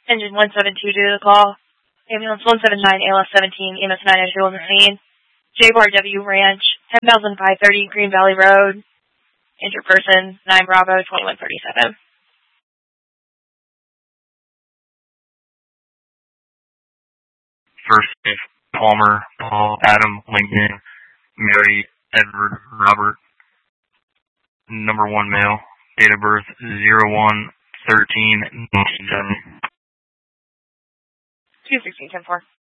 Engine 172 due to the call. Ambulance 179, ALS 17, EMS 902 on the scene. J-Bar W Ranch, 10,530 Green Valley Road. Injured person, 9 Bravo, 2137. First is Palmer, Paul, Adam, Lincoln, Mary, Edward, Robert. Number 1 male. Date of birth 01/13/1970. 216-10-4.